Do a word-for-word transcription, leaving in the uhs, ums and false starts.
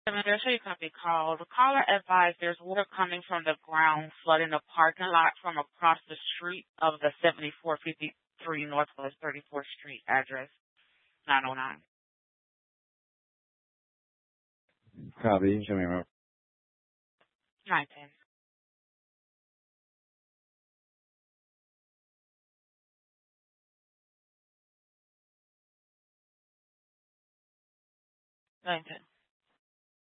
Administration you can be called. The caller advised there's water coming from the ground flooding the parking lot from across the street of the seventy-four fifty-three Northwest thirty-fourth Street address nine oh nine. Copy. Show me around. nine ten. nine ten.